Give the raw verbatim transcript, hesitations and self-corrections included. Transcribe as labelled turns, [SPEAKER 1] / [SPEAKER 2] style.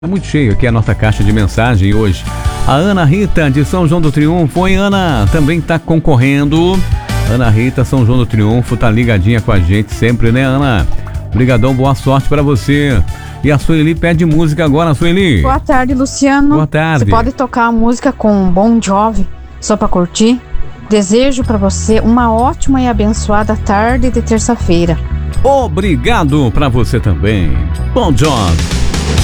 [SPEAKER 1] Tá muito cheio aqui a nossa caixa de mensagem hoje. A Ana Rita de São João do Triunfo. Oi, Ana, também está concorrendo. Ana Rita, São João do Triunfo, tá ligadinha com a gente sempre, né, Ana? Obrigadão, boa sorte para você. E a Sueli pede música agora, Sueli.
[SPEAKER 2] Boa tarde, Luciano.
[SPEAKER 1] Boa tarde.
[SPEAKER 2] Você pode tocar a música com Bon Jovi, só para curtir? Desejo para você uma ótima e abençoada tarde de terça-feira.
[SPEAKER 1] Obrigado para você também. Bon Jovi.